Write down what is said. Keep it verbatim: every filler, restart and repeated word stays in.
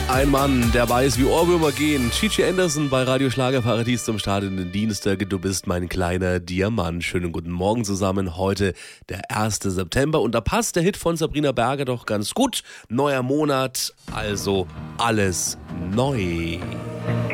Ein Mann, der weiß, wie Ohrwürmer gehen. Chichi Anderson bei Radio Schlagerparadies zum Start in den Dienstag. Du bist mein kleiner Diamant. Schönen guten Morgen zusammen. Heute der erste September und da passt der Hit von Sabrina Berger doch ganz gut. Neuer Monat, also alles neu.